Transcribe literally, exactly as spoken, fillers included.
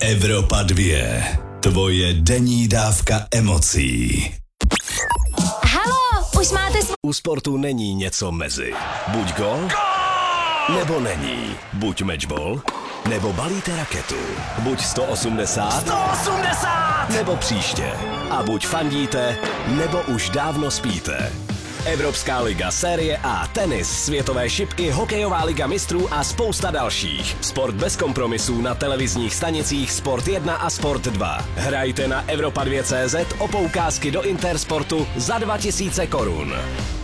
Evropa dva. Tvoje denní dávka emocí. Haló, už máte sv... U sportu není něco mezi. Buď gol, nebo není. Buď matchball, nebo balíte raketu. Buď sto osmdesát, sto osmdesát! nebo příště. A buď fandíte, nebo už dávno spíte. Evropská liga, série A, tenis, světové šipky, hokejová liga mistrů a spousta dalších. Sport bez kompromisů na televizních stanicích Sport jedna a Sport dva. Hrajte na Evropa dva tečka cé zet o poukázky do Intersportu za dva tisíce korun.